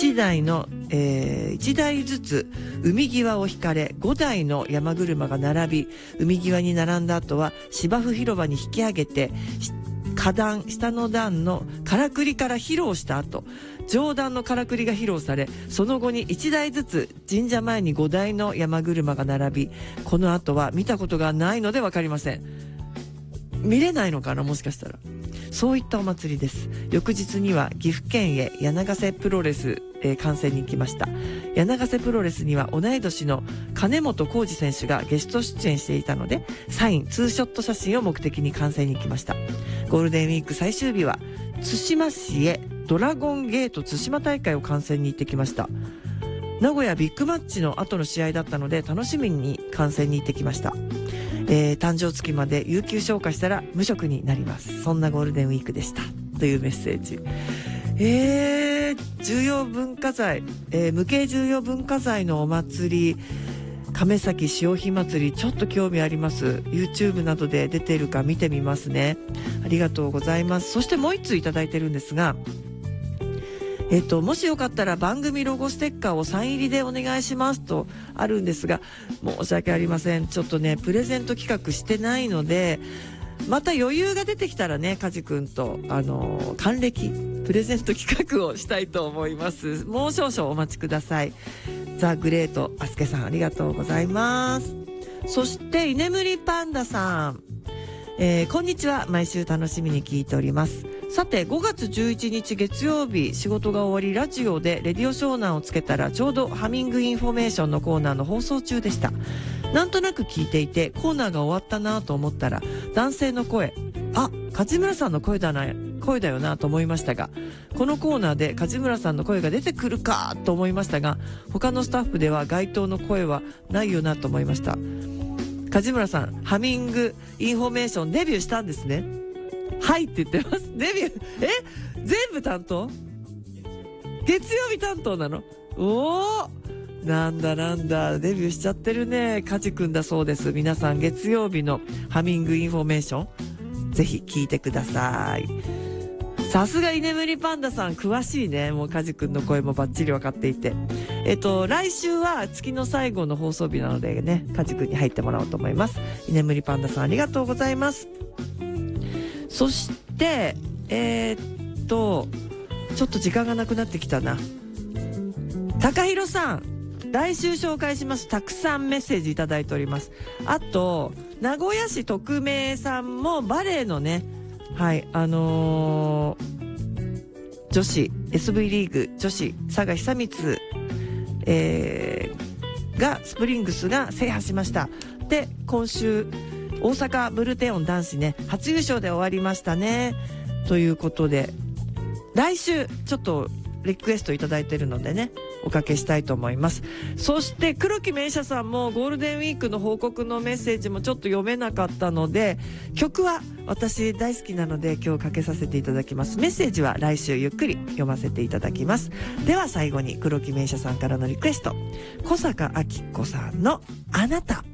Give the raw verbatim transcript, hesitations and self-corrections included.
ちだいの、えー、いちだいずつ海際を引かれごだいの山車が並び、海際に並んだ後は芝生広場に引き上げて、下段、下の段のからくりから披露した後、上段のからくりが披露され、その後にいちだいずつ神社前にごだいの山車が並び、この後は見たことがないのでわかりません。見れないのかな、もしかしたら。そういったお祭りです。翌日には岐阜県へ柳瀬プロレス、えー、観戦に行きました。柳瀬プロレスには同い年の金本浩二選手がゲスト出演していたので、サイン、ツーショット写真を目的に観戦に行きました。ゴールデンウィーク最終日は対馬市へドラゴンゲート対馬大会を観戦に行ってきました。名古屋ビッグマッチの後の試合だったので楽しみに観戦に行ってきました。えー、誕生月まで有給消化したら無職になります。そんなゴールデンウィークでしたというメッセージ。えー、重要文化財、えー、無形重要文化財のお祭り、亀崎潮干祭り、ちょっと興味あります。 YouTube などで出ているか見てみますね。ありがとうございます。そしてもう一通いただいてるんですが、えっと、もしよかったら番組ロゴステッカーをサイン入りでお願いしますとあるんですが、申し訳ありません。ちょっとね、プレゼント企画してないので、また余裕が出てきたらね、カジ君と、あの、還暦プレゼント企画をしたいと思います。もう少々お待ちください。ザ・グレート、アスケさんありがとうございます。そして、居眠りパンダさん。えー、こんにちは。毎週楽しみに聞いております。さて、ごがつじゅういちにち月曜日、仕事が終わりラジオでレディオ湘南をつけたらちょうどハミングインフォメーションのコーナーの放送中でした。なんとなく聞いていてコーナーが終わったなと思ったら男性の声、あ、梶村さんの声だな、声だよなと思いましたが、このコーナーで梶村さんの声が出てくるかと思いましたが、他のスタッフでは該当の声はないよなと思いました。梶村さん、ハミングインフォメーションデビューしたんですね。はいって言ってます。デビュー、え全部担当？月曜日担当なの？おー、なんだなんだ、デビューしちゃってるね。カジ君だそうです。皆さん月曜日のハミングインフォメーションぜひ聞いてください。さすが居眠りパンダさん詳しいね。もうカジ君の声もバッチリ分かっていて、えっと来週は月の最後の放送日なのでね、カジ君に入ってもらおうと思います。居眠りパンダさんありがとうございます。そしてえー、っとちょっと時間がなくなってきたな。高弘さん、来週紹介します。たくさんメッセージいただいております。あと名古屋市特命さんもバレーのね、はいあのー、女子 エスブイ リーグ女子佐賀久光、えー、がスプリングスが制覇しました。で今週大阪ブルテオン男子ね初優勝で終わりましたね。ということで来週ちょっとリクエストいただいてるのでねおかけしたいと思います。そして黒木名車さんもゴールデンウィークの報告のメッセージもちょっと読めなかったので、曲は私大好きなので今日かけさせていただきます。メッセージは来週ゆっくり読ませていただきます。では最後に黒木名車さんからのリクエスト、小坂明子さんのあなた。